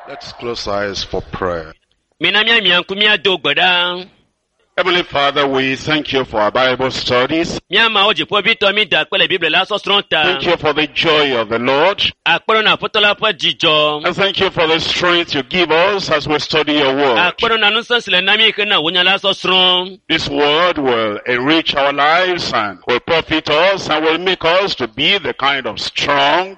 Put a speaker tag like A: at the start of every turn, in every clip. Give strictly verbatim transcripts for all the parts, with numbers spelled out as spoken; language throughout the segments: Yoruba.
A: Let's close our eyes for prayer.
B: Heavenly Father, we thank you for our Bible studies. Thank you for the joy of the Lord. And thank you for the strength you give us as we study your word. This word will enrich our lives and will profit us and will make us to be the kind of strong,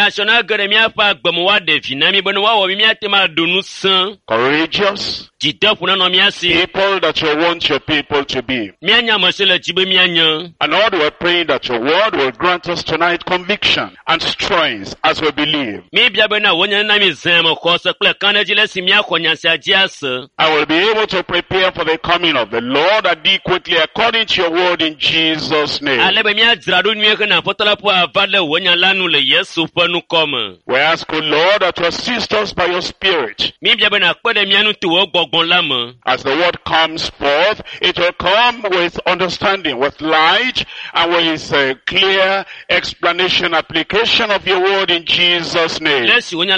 B: courageous people that you want your people to be. And Lord, we're praying that your word will grant us tonight conviction and strength as we believe. I will be able to prepare for the coming of the Lord adequately according to your word in Jesus' name. We ask, O Lord, that you assist us by your Spirit. As the word comes forth, it will come with understanding, with light, and with a clear explanation, application of your word in Jesus' name. And for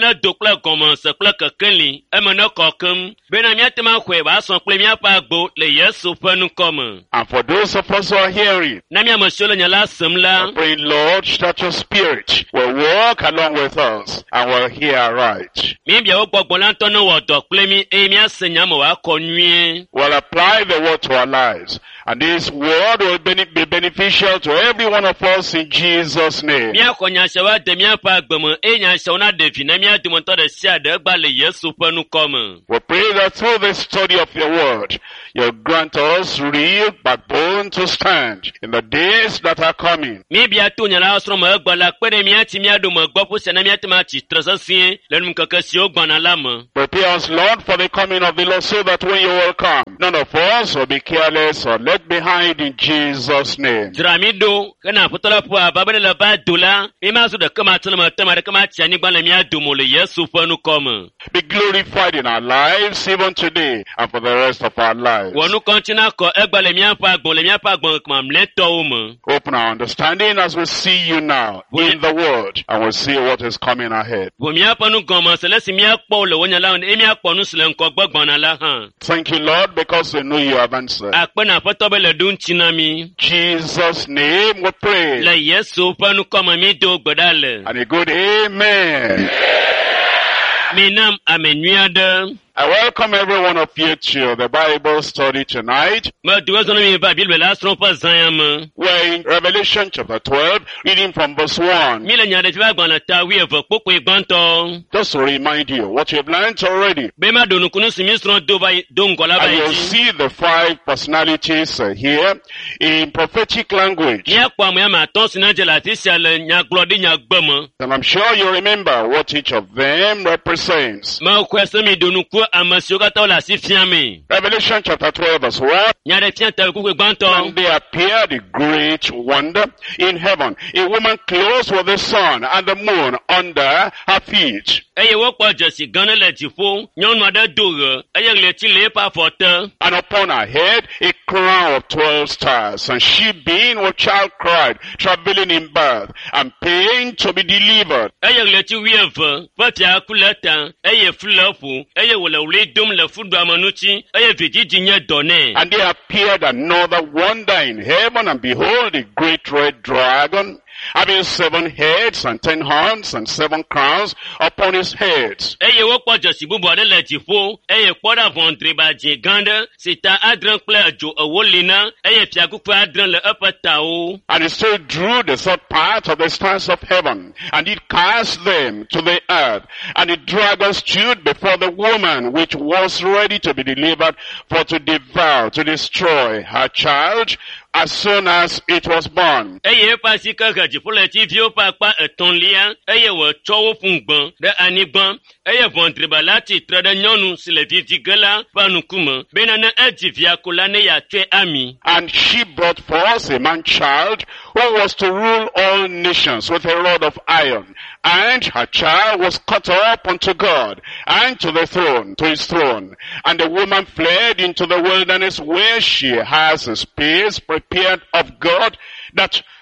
B: those of us who are hearing, I pray, Lord, that your Spirit will walk along with us and will hear right. We'll apply the word to our lives, and this word will be beneficial to every one of us in Jesus' name. We pray that through the study of your word, you'll grant us real backbone to stand in the days that are coming. Prepare us, Lord, for the coming of the Lord, so that when you will come, none of us will be careless or left behind in Jesus' name. Be glorified in our lives even today and for the rest of our lives. Open our understanding as we see you now in the word, and we'll see what is coming ahead. Thank you, Lord, because we know you have answered. In Jesus' name we pray. And a good amen. I welcome every one of you to the Bible study tonight. We're in Revelation chapter twelve, reading from verse one. Just to remind you what you've learned already. And you'll see the five personalities uh, here in prophetic language. And I'm sure you remember what each of them represents. Revelation chapter twelve verse one. And there appeared a great wonder in heaven, a woman clothed with the sun and the moon under her feet. And upon her head a crown of twelve stars. And she, being with child, cried, travailing in birth, and pain to be delivered. And there appeared another wonder in heaven, and behold, a great red dragon, having seven heads and ten horns and seven crowns upon his heads. And he still drew the third part of the stars of heaven, and it cast them to the earth. And the dragon stood before the woman, which was ready to be delivered, for to devour, to destroy her child, as soon as it was born. And she brought forth a man-child, who was to rule all nations with a rod of iron. And her child was caught up unto God, and to the throne, to his throne. And the woman fled into the wilderness, where she has a space prepared of God, that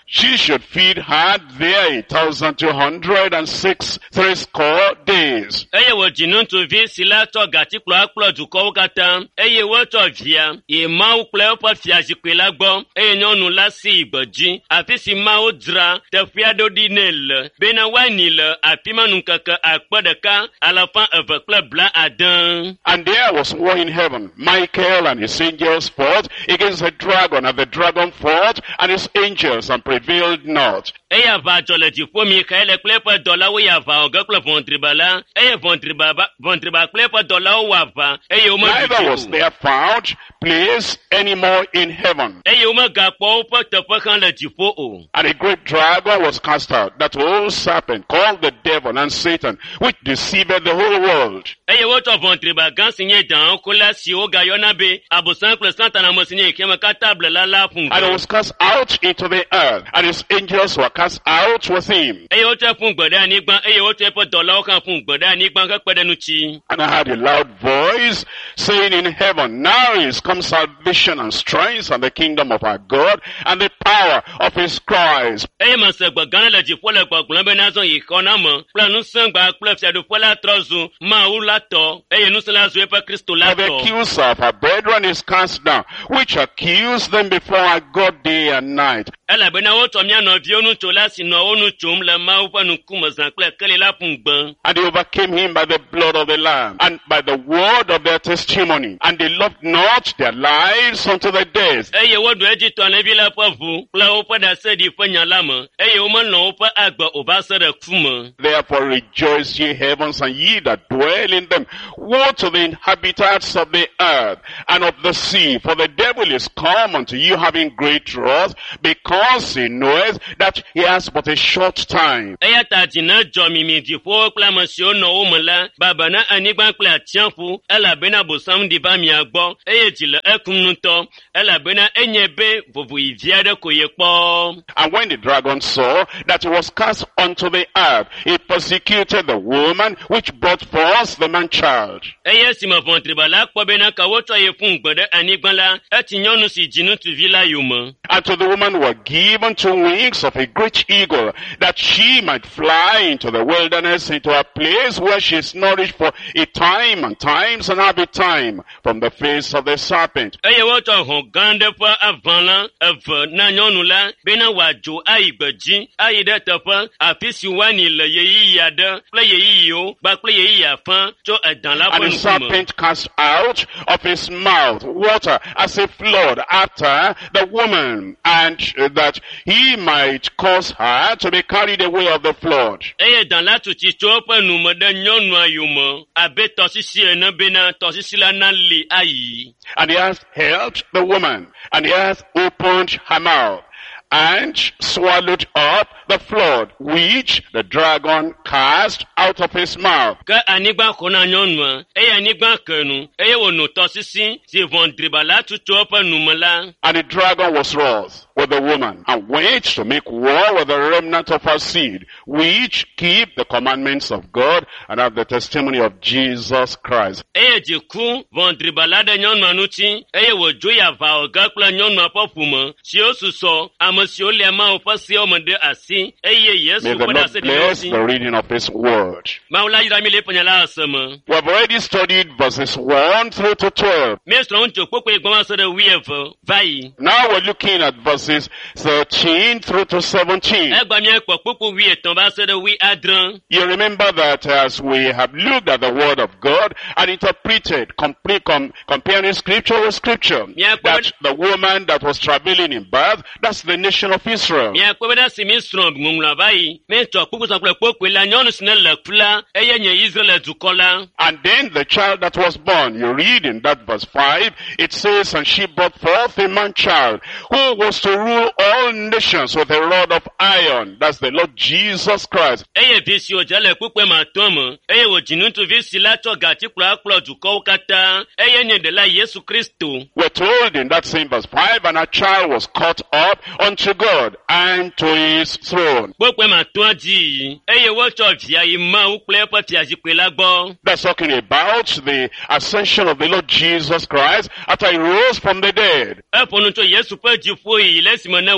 B: she should feed her there a thousand two hundred and six three score days.
C: Eye wo jinu to vi sila to gati klo aklo du ko kata. Eye wo to via. E ma wo klo pa fia jikwe la gbo. Eye nyonu la si igboji. Afi si ma o dra te fia do dinel. Bena wani le afi manu kaka akpodeka ala fa eve klo bla adan.
B: And there was war in heaven. Michael and his angels fought against the dragon, and the dragon fought and his angels and prevailed not.
C: Eya va jole di fo Michael klepa dola wo ya va oga klo von tribala. Eya von tribaba von tribala klepa dola wo wa va. Eya o ma
B: Neither was there found place any more in heaven.
C: Eya o ma ga po po te po kan le di fo o.
B: And a great dragon was cast out, that old serpent called the devil and Satan, which deceived the whole world.
C: Eya wo to von tribala gan sinye dan ko la si o ga yona be abusan kle santa na mo sinye ke ma ka table la la fun.
B: And he was cast out into the earth, and his angels were cast out with him.
C: Eya o te fun gboda ni gban eya o te po dola o kan fun gboda ni gban ka pede nu chi.
B: And I heard a loud voice saying in heaven, now is come salvation and strength and the kingdom of our God and the power of his Christ.
C: Eya ma se gbo gan le di fo le gbo gbon be na so yi ko na mo pla nu san gba pla fi do fo la trozu ma u la to eya nu se la zo e pa Kristo la
B: For the
C: to.
B: accuser of our brethren is cast down, which accused them before our God day and night.
C: Ela be na wo to mi ana vi onu to la si no onu tum le ma u pa nu ku mo san kle kele la fun gbon.
B: And they overcame him by the blood of the Lamb and by the word of their testimony. And they loved not their lives unto the death.
C: Eya wo do eji to na vi la pa vu pla o pa da se di fa nya la mo. Eya o ma no pa agba o ba se re ku mo.
B: Therefore rejoice ye heavens and ye that dwell in them. Woe to the inhabitants of the earth and of the sea, for the devil is come unto you having great wrath, because he knoweth that he has but a short time.
C: Eya ta jina jo mi mi di fo pla mo si o no o mo la baba na anigba pla tianfu ela be na bosam di ba mi agbo eye jile ekun nu to ela be na enye be vovu ivia de ko ye po.
B: And when the dragon saw that he was cast unto the earth, he persecuted the woman which brought forth the man child.
C: Eye si mo fon tribala po be na ka wo to ye fun gbode anigba la eti nyonu si jinu tu vila yumo.
B: And to the woman were given two wings of a great eagle, that she might fly into the wilderness, into a place where she is nourished for a time and times and half a time from the face of the serpent.
C: Eye wo to hon gande po avanla ev na nyonu la be na wa jo ai gbeji ai de to po afisi wani le ye yi ya de ple ye yi yo ba ple ye yi ya fan to edan la po
B: And the
C: nu mo.
B: serpent cast out of his mouth water as a flood after the woman, and uh, that he might cause her to be carried away of the flood.
C: Eye dan la tu ti to po nu mo de nyonu ayumo abe to sisi e na be na to sisi la na li ayi.
B: And he hath helped the woman, and he hath opened her mouth, and swallowed up the flood which the dragon cast out of his mouth.
C: Ka anigba ko na nyonu a eye anigba kanu eye wo no to sisi si von tribala tu to po nu mo la.
B: And the dragon was wroth with the woman, and went to make war with the remnant of her seed, which keep the commandments of God and have the testimony of Jesus Christ.
C: Eye ji ku von tribala de nyonu anu ti eye wo jo ya va oga kula nyonu apofu mo si o su so amo si o le ma o fa si o mo de asi eye
B: May
C: Yesu
B: the
C: ko da
B: Lord
C: se de
B: bless
C: si
B: the reading of His word.
C: ma wala yira mi le ponya la asema
B: We have already studied verses one through to twelve.
C: me so njo popo igbon ma so de wi evo vai
B: Now we're looking at verses thirteen through to seventeen.
C: egba mi epo popo wi etan ba so de wi adran.
B: You remember that as we have looked at the word of God and interpreted, complete, com, comparing scripture with scripture,
C: Yeah,
B: that the woman that was traveling in birth, that's the nation of Israel.
C: mi akwe da si mi strong ngumla vai me to popo so popo la nyonu sne la kula eye nye Israel dukola.
B: And then the child that was born, you read in that verse five, it says, and she brought forth a man child who was to rule all nations with a rod of iron. That's the Lord Jesus Christ.
C: Eye visi o jale popo ma tomo eye wo jinu tu visi la to gati kula kula duko kata eye nye de la Yesu Kristo.
B: We're told in that same verse five, and a child was caught up unto God and to his throne.
C: Popo ma to aji eye wo to via ima u ple pa ti aji pe la gbo.
B: That's talking about the ascension of the Lord Jesus Christ after he rose from the dead.
C: E ponu to Yesu pe ji fo yi lesimo na wo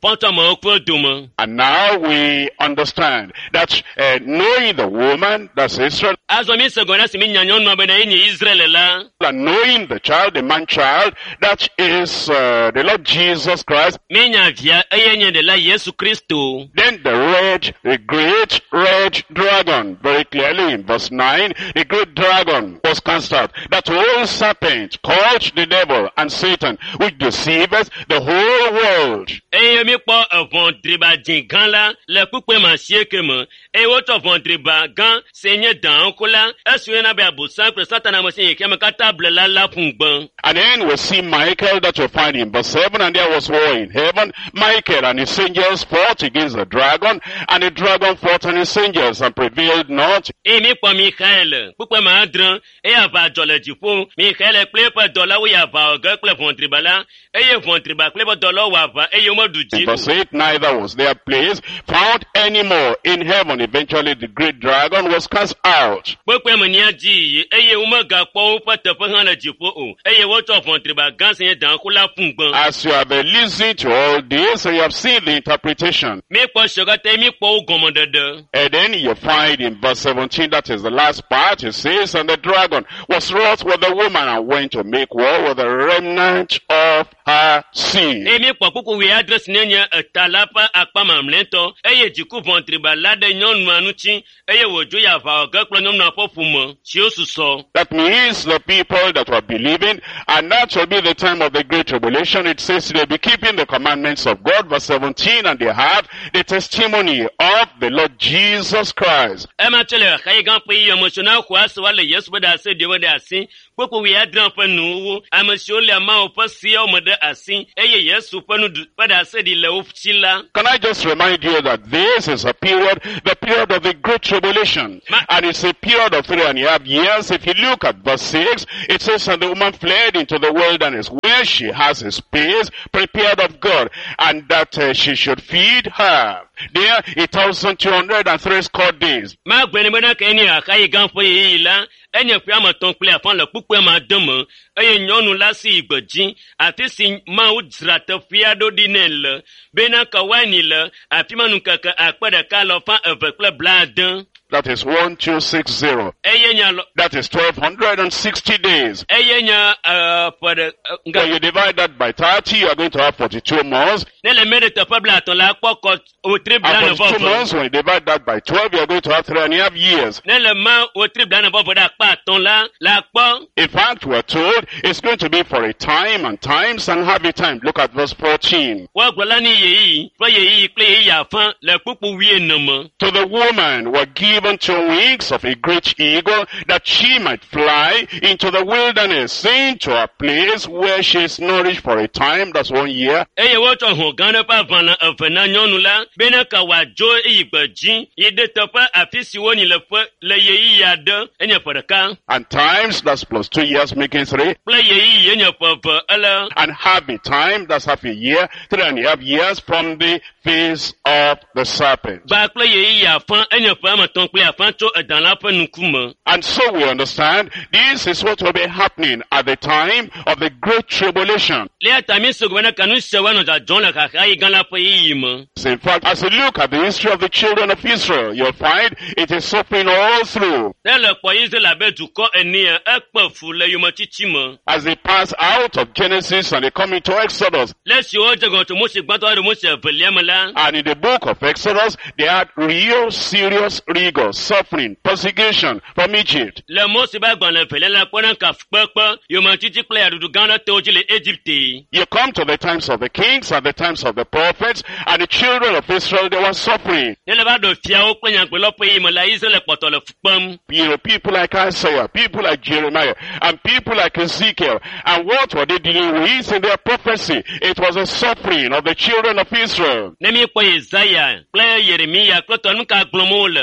C: pɔntɔ ma wokpɔ dome.
B: And now we understand that uh, knowing the woman, that's Israel,
C: Azɔ mi sɛgɔn na si mi nya nyɔnua bena ye nye Israel la.
B: and knowing the child, the man-child, that is uh, the Lord Jesus Christ,
C: Mi nya via eye nye de la Yesu Kristo.
B: then the red, the great red dragon, very clearly in verse nine, the great dragon was cast out. That old serpent called the devil and Satan, which deceiveth the whole world.
C: Eye mi kpɔ ɛvɔn driba dzi gã la le kpukpe ma sieke me. Eye wotsɔ vɔn driba gã si nye dãŋko la esue na be abosam kple satana me si yi ke me katã ble la la ƒu gbẽ.
B: And then we see Michael that you find in verse seven, and there was war in heaven. Michael and his angels fought against the dragon, and the dragon fought and his angels and prevailed not.
C: Eye mi kpɔ Mikael kpukpe ma adre eye ava dzɔ le dziƒo. Mikael kple eƒe dɔlawo yi ava ge kple vɔn driba la eye vɔn driba kple eƒe dɔlawo wɔ ava eye womeɖu dzi
B: In
C: o.
B: verse eight, neither was their place found anymore in heaven. Eventually the great dragon was cast out.
C: Kpekpe me nia dzi yi eye womegakpɔ woƒe teƒe hã le dziƒo o eye wotsɔ vɔn driba gã si nye dãŋko la ƒu gbẽ.
B: As you have uh, listened to all this, you have seen the interpretation.
C: Mi kpɔ se katã mi kpɔ wo gɔmɔɖeɖe.
B: And then you find in verse seventeen, that is the last part, it says, and the dragon was wroth with the woman and went to make war with the remnant of her seed.
C: Eye mi kpɔ kpukpu wi adre si nenye eta la ƒe akpa mamlɛtɔ eye dziku vɔn driba la ɖe nyɔnua ŋuti eye wòdzo yi aʋawɔ ge kple nyɔnua ƒe ƒome siwo susɔ.
B: That means the people that were believing, and that will be the time of the great tribulation. It says they'll be keeping the commandments of God, verse seventeen, and they have the testimony of the Lord Jesus Christ.
C: Ema tso le xeyi gã ƒe yi ame siwo na xɔ ase wa le Yesu ƒe ɖe ase ɖewo ɖe asi. Kpukpu wi adre ƒe nuwo ame siwo le Mawu ƒe seawo me ɖe asi eye Yesu ƒe nuɖu ƒe ɖe ase ɖi le wo si la.
B: Can I just remind you that this is a period, the period of the great tribulation,
C: Ma-
B: and it's a period of three and a half years. If you look at verse six, it says, and the woman fled into the wilderness where she has a space prepared of God, and that uh, she should feed her. There, a thousand two hundred and three score days.
C: Ma gbɛni bena ke ni xeyi gã ƒe yiyi la enye ƒe ame etɔ̃ kple afã le kpukpua ma de me eye nyɔnu la si yi gbe dzi afi si Mawu dzra teƒea ɖo ɖi nɛ le bena ke waini le afi ma nu keke akpe ɖeka le fã eve kple blaade.
B: That is one two six zero.
C: Eye nya lɔ
B: That is twelve sixty days.
C: eye nya uh, ƒe ɖe uh,
B: When
C: nga
B: you divide that by thirty, you are going to have forty-two months.
C: ne le me ɖe teƒe blaatɔ̃ la kpɔ kɔ wotri
B: And
C: blaene
B: forty-two months,
C: vɔve
B: when you divide that by twelve, you are going to have three and a half years.
C: ne le ma wotri blaene vɔve ɖe akpa atɔ̃ la la kpɔ.
B: In fact, we're told it's going to be for a time and times and half a time. Look at verse fourteen.
C: Woagblɔla ni yeyi ƒe yeyi kple yeyi afã le kpukpu wuiene me.
B: To the woman were given two wings of a great eagle, that she might fly into the wilderness, into a place where she is nourished for a time, that's one year,
C: Eye wotsɔ hɔn gã ɖe ƒe aʋalã eve na nyɔnu la bena ke wòadzo eyi gbe dzi yi ɖe teƒe afi si wonyi le ƒe le yeyi aɖe enye ƒe ɖeka
B: and times, that's plus two years, making three,
C: kple yeyi enye ƒe eve ele
B: and half a time, that's half a year, three and a half years from the face of the serpent.
C: gba kple yeyi afã enye ƒe ame etɔ̃ kple afã tso edã la ƒe ŋkume.
B: And so we understand this is what will be happening at the time of the great tribulation.
C: Lia ta mi se bena kanu se wa no dzadzɔ le xaxayi gã la ƒe yiyi me.
B: In fact, as you look at the history of the children of Israel, you'll find it is suffering all through.
C: Ne le kpɔ Israel abe dukɔ enia ekpe fu le yometsitsi me.
B: As they pass out of Genesis and they come into Exodus.
C: Le siwo dze gɔme tso Mose gbãtɔ ɖe Mose evelia me la.
B: And in the book of Exodus, they had real serious rigor, suffering, persecution from Egypt.
C: Le Mose be agbalẽ evelia la kpɔna kafukpekpe yometsitsi kple yaɖuɖu gã ɖe te wo dzi le Egypte.
B: You come to the times of the kings and the times of the prophets, and the children of Israel, they were suffering.
C: Ne le va ɖo fiawo kple nyagblɔlawo ƒe yi me la Israel le kpɔtɔ le fukpem.
B: You know, people like Isaiah, people like Jeremiah, and people like Ezekiel. And what were they dealing with in their prophecy? It was a suffering of the children of Israel.
C: Ne mi kpɔ Yesaya kple Yeremia kple tɔ nu ka gblɔm wole. Wole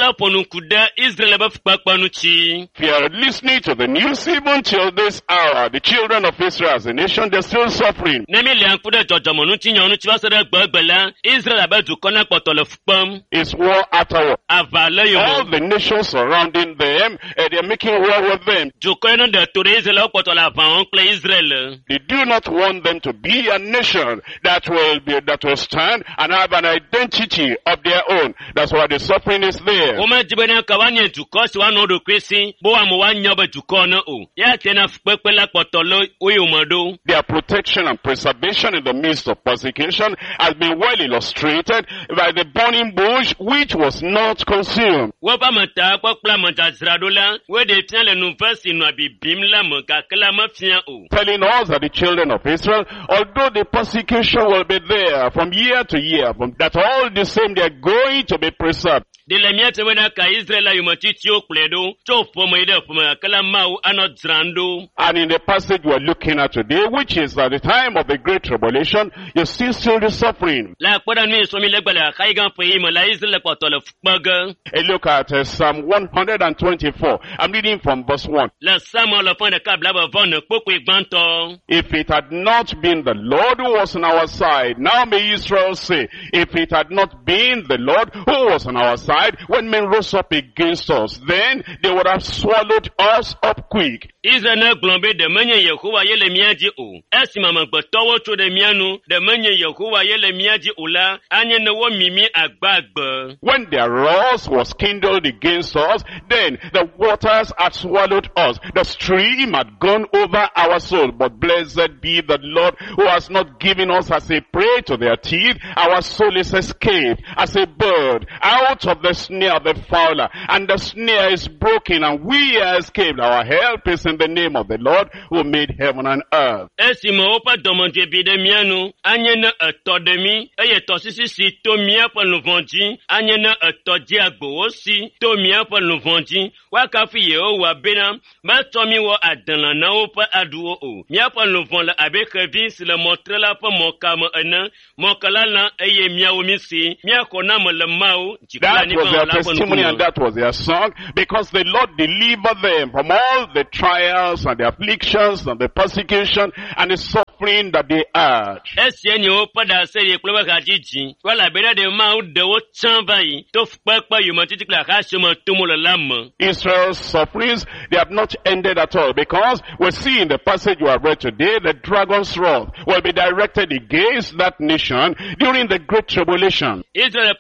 C: ponu kuda Israel ba fukpakpanu chi.
B: If you are listening to the news even till this hour, the children of Israel as a nation, they're still suffering.
C: Nemi liang kuda jojomonu chi nyonu chi wasere gbegbela Israel ba dukona potole fukpam.
B: It's war after war.
C: Avala yo.
B: All the nations surrounding them, uh, they're making war with them.
C: Dukono de tore Israel potole avan oncle Israel.
B: They do not want them to be a nation that will be, that will stand and have an identity of their own. That's why the suffering is there.
C: Oma jibena kawanye duko si wano do kwesi bo wa mo wanyoba duko na o. Ya tena fukpekpela potolo uyumado.
B: Their protection and preservation in the midst of persecution has been well illustrated by the burning bush which was not consumed.
C: Wapa mata kwakpla mata zradola we de tian le nuvesi no abibim la mo kakela mafia o.
B: Telling us that the children of Israel, although the persecution will be there from year to year, from that all the same they are going to be preserved.
C: De la miate wena ka Israel yumati o pledo cho fomo ide fomo kala mau anot zrando.
B: And in the passage we are looking at today, which is at the time of the Great Tribulation, you see still the suffering.
C: La kwada nui somi legbala kaigan pe ima la Israel potole fukpaga.
B: A look at uh, Psalm one hundred twenty-four. I'm reading from verse one.
C: La sama la fin de kabla ba von pokwe gbanto.
B: If it had not been the Lord who was on our side, now may Israel say, if it had not been the Lord who was on our side, when men rose up against us, then they would have swallowed us up quick.
C: Israel na glombe de menye Yehowa yele miaji o. Esi mama gbotowo to de mianu de menye Yehowa yele miaji ola anye ne wo mimi agbagbe.
B: When their wrath was kindled against us, then the waters had swallowed us. The stream had gone over our soul. But blessed be the Lord who has not given us as a prey to their teeth. Our soul is escaped as a bird out of the snare of the fowler. And the snare is broken and we are escaped. Our help is in the name of the Lord who made heaven and earth.
C: Esi mo opa domonje bide mianu anye na eto de mi eye to sisi si to mia pa novonji anye na eto di agbo si to mia pa novonji wa ka fi Yehowa bena ma to mi wo adanla na opa aduo o mia pa novon la abe kevi si le montre la pa mo kam ena mo kala na eye mia wo mi si mia ko na mo le mau
B: That was their testimony and that was their song, because the Lord delivered them from all the trials and the afflictions and the persecution and the suffering that they had. Israel's sufferings, they have not ended at all, because we see in the passage we have read today, the dragon's wrath will be directed against that nation during the Great Tribulation.
C: Israel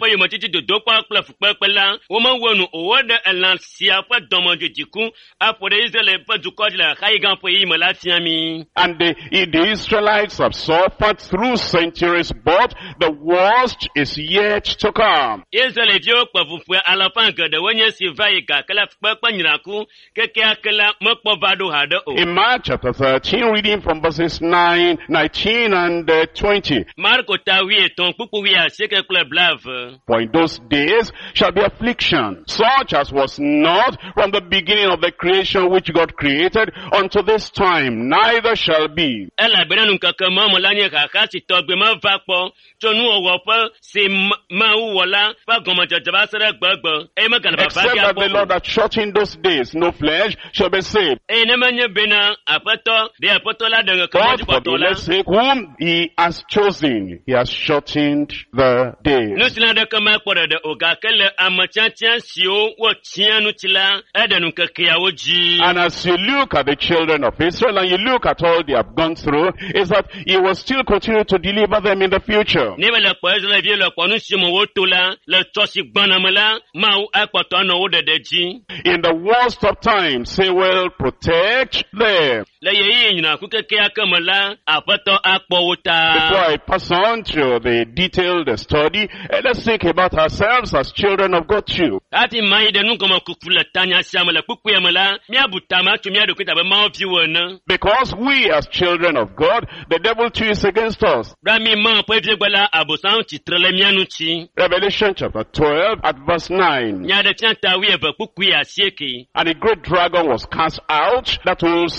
C: kpla fukpekpela woman wonu owode elansia pa domonjo jiku apode Israel pa dukojla khaigan po yi malatiami.
B: And the, the Israelites have suffered through centuries, but the worst is yet to come.
C: Israel dio pa fufu alafanga de wonye sivai ka kala fukpekpa nyiraku keke akela mokpo vado hado o.
B: In Mark chapter thirteen, reading from verses nine, nineteen and uh, twenty.
C: Marko tawi ton pupu wi aseke kle blave.
B: For in those days shall be affliction, such as was not from the beginning of the creation which God created unto this time, neither shall be.
C: Ela benanu kakama molanye kakasi togbe ma vapo tonu owopo se ma uwola pa goma jajaba sere gbagbo e ma galaba
B: Except that the Lord hath shut in those days, no flesh shall be saved.
C: E ne manye bena apato de apotola de
B: God for the elect sake whom he has chosen, he has shortened the days.
C: No silanda kama kpore de oga kele amachantian sio wo tianu tila edenu kekiawo ji.
B: And as you look at the children of Israel and you look at all they have gone through, is that he will still continue to deliver them in the future.
C: Ne le po Israel vie le po nu simo wo tola le tosi gbanamala ma u apoto no wo de deji.
B: In the worst of times he will protect them.
C: Le ye nyina ku keke akamala apoto akpo wuta.
B: Before I pass on to the detailed study, let's think about ourselves as children of God too.
C: Ati mai de nu koma kukula tanya siamala kukuyamala mia butama tu mia do kitaba ma ofiwona.
B: Because we as children of God, the devil too is against us.
C: Rami ma po egbala abosan titrele mianu chi.
B: Revelation chapter twelve at verse nine.
C: Nya de tianta wi eva kukuya sieke.
B: And a great dragon was cast out, that old serpent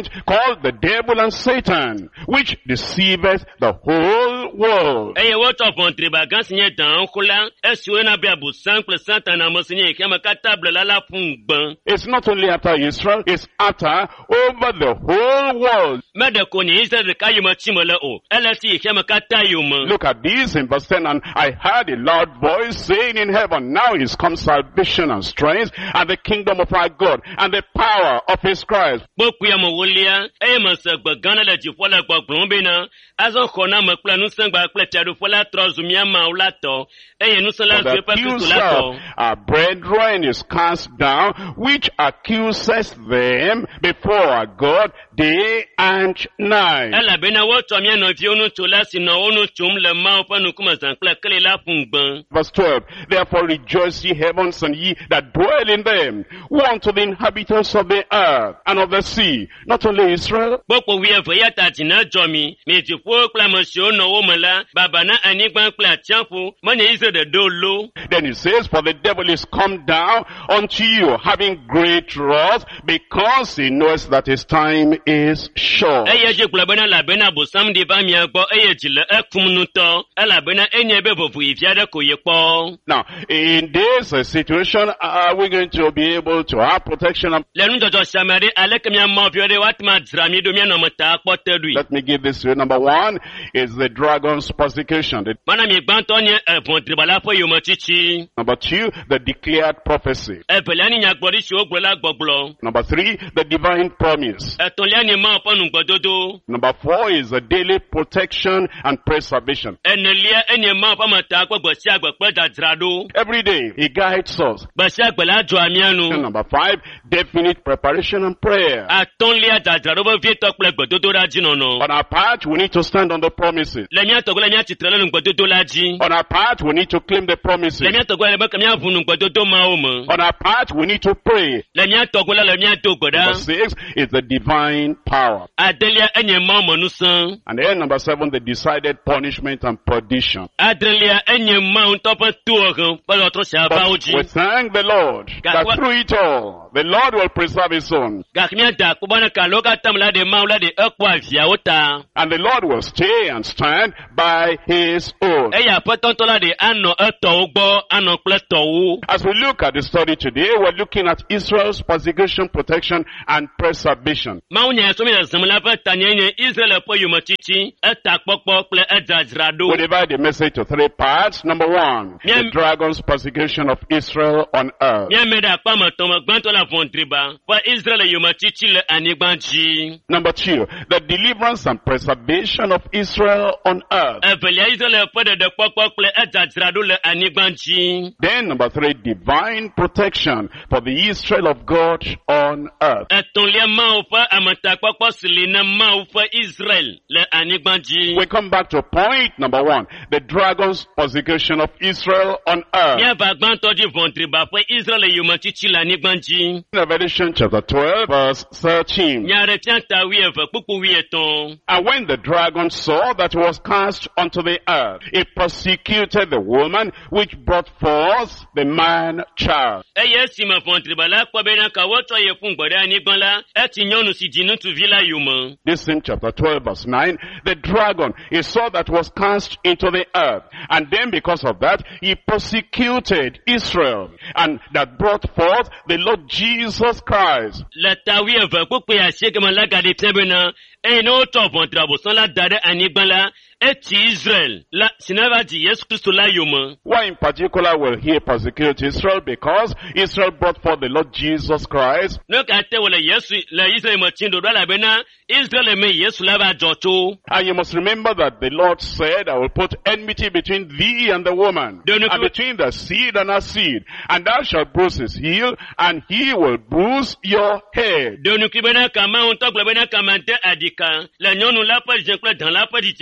B: point called the devil and Satan, which deceiveth the whole world.
C: Eye woto vondri ba gansinye dan kula, esiwe na bia busan kle Satan na mosinye kema katable la la fungban.
B: It's not only after Israel, it's after over the whole world.
C: Mede koni Israel kayuma chimole o, eleti kema katayuma.
B: Look at this in verse ten, and I heard a loud voice saying in heaven, now is come salvation and strength, and the kingdom of our God, and the power of his Christ.
C: Boku ya mawulia, eye masagba gana la jifola kwa glombina, azo kona makula nusangba kule tiadu fola trozumia maulato, eye nusala
B: The
C: kwepa
B: accuser
C: kusulato.
B: our brethren is cast down, which accuses them before our God day and night.
C: Ela bena woto amia no vionu tula sino onu chum le mao pa nukuma zankla kele la fungban.
B: Verse twelve, therefore rejoice ye heavens and ye that dwell in them. Woe unto the inhabitants of the earth and of the sea, not only Israel.
C: Boko wiye vya tatina jomi, mejipo kla msio no womala, baba na anigban kla champu, manye ize de dolo.
B: Then he says, for the devil is come down unto you, having great wrath, because he knows that his time is short.
C: Eye je kula bena la bena bo sam di ba mi agbo, eye jile ekum nuto, ela bena enye be vovu ifiade koye po.
B: Now, in this uh, situation, are we going to be able to have protection?
C: Lenu jojo shamari aleke mi ammo fiode watma drami do mi no mata akpote dui.
B: Let me give this to you. Number one is the dragon's persecution. The-
C: Mana mi gbanto nye evon tribala fo yo machichi.
B: Number two, the declared prophecy.
C: Epelani nyagbori shi ogbola gbogbo.
B: Number three, the divine promise.
C: Etonliani ma oponu gbododo.
B: Number four is the daily protection and preservation.
C: Enelia enye ma opama ta gbogbo si agbegbe dadrado.
B: Every day, he guides us.
C: Basi agbela jo
B: And
C: amianu.
B: number five, definite preparation and prayer.
C: Atonlia dadrado bo vie tokple gbododo la jinono.
B: On our part, we need to stand on the promises.
C: Lemia togola mia chitrele nu gbododo la ji.
B: On our part, we need to claim the promises.
C: Lemia togola lebe kamia vunu gbododo ma omo.
B: On our part, we need to pray.
C: Lemia togola lemia do gboda.
B: Number six is the divine power.
C: Adelia enye ma omo nusan.
B: And then number seven, the decided punishment and perdition.
C: Adelia enye ma untopa tuogun. Palo otro shaba
B: But
C: uji.
B: we thank the Lord that
C: what-
B: through it all, the Lord will preserve his own.
C: Gakmia da kubana kaloga tamla de maula de ekwa viaota.
B: And the Lord will stay and stand by his own.
C: Eya potontola de ano eto ugbo ano pleto wu.
B: As we look at the study today, we're looking at Israel's persecution, protection, and preservation.
C: Maunya yasomi na zamula pa tanyenye Israel po yumachichi eta pokpo ple edajrado.
B: We divide the message to three parts. Number one, the
C: Miem-
B: dragon's persecution of Israel on earth.
C: Mia meda kwa matoma gbantola vondriba. Pa Israel yumachichi le anigbanji.
B: Number two, the deliverance and preservation of Israel on earth.
C: Evelia Israel po de de pokpo ple edajrado le anigbanji.
B: Then number three, divine protection for the Israel of God on earth.
C: Etonlia mau fa amata pokpo silina mau fa Israel le anigbanji.
B: We come back to point number one, the dragon's persecution of Israel on earth.
C: Mia va gbantoji vondriba pa Israel yumachichi le anigbanji.
B: Revelation chapter twelve, verse thirteen.
C: Nyare fianta wieve pupu wieton.
B: And when the dragon saw that he was cast unto the earth, it persecuted the woman which brought forth the man child.
C: Eye sima vondribala kwa bena ka woto ye fun gbode anigban la, eti nyonu si jinu tu vila yumo.
B: This in chapter twelve, verse nine. The dragon, he saw that was cast into the earth. And then because of that, he persecuted Israel. And that brought forth the Lord Jesus Christ.
C: La ta wieve pupu ya sheke man la gade tebena, e no to vondrabo son la dade anigban la, eti Israel, la sinava di Yesu Christo la yumo.
B: Why in particular will he persecute Israel? Because Israel brought forth the Lord Jesus Christ.
C: No ka te wala Yesu, la Israel mo chindo do la bena, Israel me Yesu la va joto.
B: And you must remember that the Lord said, I will put enmity between thee and the woman,
C: Don't you
B: and
C: put-
B: between the seed and her seed, and thou shalt bruise his heel, and he will bruise your head.
C: Donu ki bena kama untok la bena kamante adika, la nyonu la pa jenkla dan la pa di timantomo.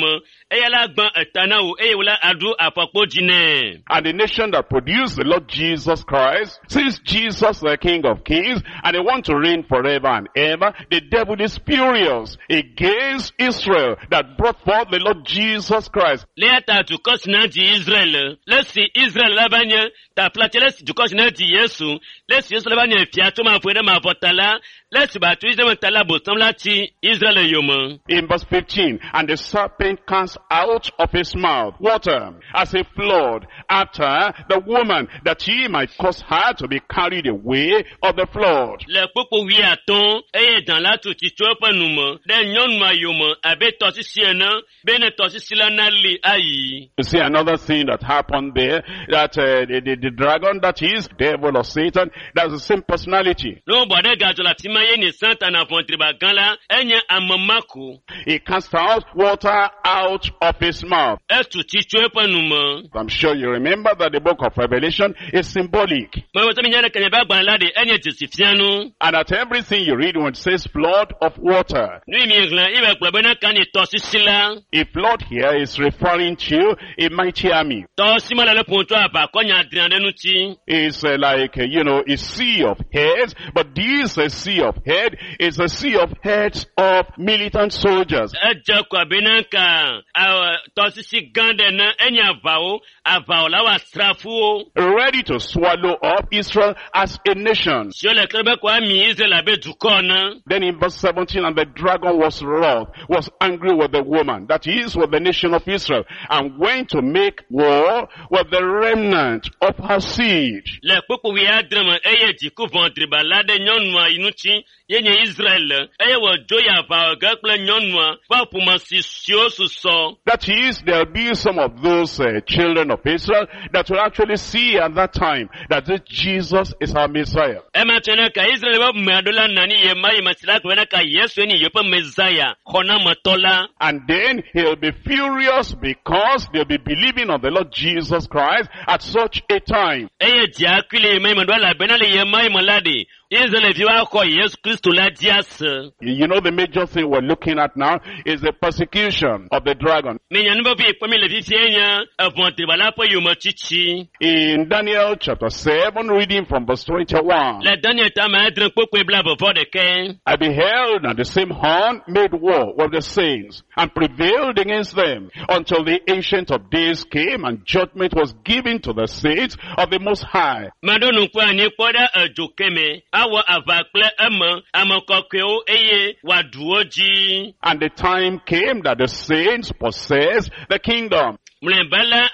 C: yoma, eya la gban etana o, eya wala adu apakpo jine.
B: And the nation that produced the Lord Jesus Christ, since Jesus the King of Kings, and they want to reign forever and ever, the devil is furious against Israel that brought forth the Lord Jesus Christ.
C: Leata tu kosina di Israel, lesi Israel labanya, ta plache lesi tu kosina di Yesu, lesi Yesu labanya fiato ma fuere ma votala, lesi batu Israel tala botam lati Israel yoma.
B: In verse fifteen, and the serpent cast out of his mouth water as a flood after the woman, that he might cause her to be carried away of the flood.
C: Le popo wi aton, eye dan la tu ti chopa numo, de nyon ma yoma, abe tosi siena, bene tosi silana li ayi.
B: You see another thing that happened there, that uh, the, the, the dragon that is devil or Satan, that's the same personality.
C: No bode gajola tima ye ni santa na vontriba ganla, enye amamaku.
B: He cast out water out of his mouth.
C: Estu ti chopa numo.
B: I'm sure you remember that the book of Revelation is symbolic.
C: Mwe wata minyana kanya bagba la de enye jisifianu.
B: And at everything you read when it says flood of water,
C: Nui mi glan iwe klabena kani tosi sila.
B: a flood here is referring to a mighty army.
C: Tosi mala le ponto apa konya adriande nuti.
B: It's uh, like, uh, you know, a sea of heads, but this uh, sea of head is a sea of heads of militant soldiers.
C: Eja kwa benanka awa tosi si gande na enye avao, avao la wa strafu.
B: Ready to swallow up Israel as a nation.
C: Sio le klebe kwa mi Israel abe dukona.
B: Then in verse seventeen, and the dragon was wroth, was angry with the woman, that is with the nation of Israel, and went to make war with the remnant of her seed.
C: Le popo wi adrama eye jiku ventriba la de nyonwa inuchi yenye Israel eye wo joya avao ga kple nyonwa pa puma si sio suso.
B: That is, there'll be some of those uh, children of Israel that will actually see at that time that this Jesus is our Messiah.
C: Ema tena ka Israel ba mwadola nani ye mai masila kwena ka Yesu eni yopa Messiah khona matola.
B: And then he'll be furious because they'll be believing on the Lord Jesus Christ at such a time.
C: Eye diakule mai mandwala benale ye mai malade. Israel viwa ko Yesu Kristo la dias.
B: You know, the major thing we're looking at now is the persecution of the dragon.
C: Menya nbo bi kwemi le fifienya avonte bala po yoma chichi.
B: In Daniel chapter seven, reading from verse twenty-one.
C: Le Daniel ta ma adren pokwe bla before the king.
B: I beheld, and the same horn made war with the saints, and prevailed against them, until the Ancient of Days came, and judgment was given to the saints of the Most High.
C: Madonu kwa ni poda ajokeme. Awa avakle ema amakokweo eye waduoji.
B: And the time came that the saints possessed the kingdom.
C: Mlembala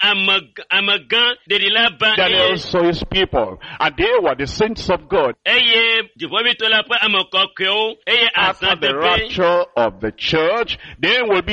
C: amagan dedilaba
B: Daniel saw his people, and they were the saints of God.
C: eye jivomitola pa amakokweo eye
B: After the
C: asantepe.
B: rapture of the church, they will be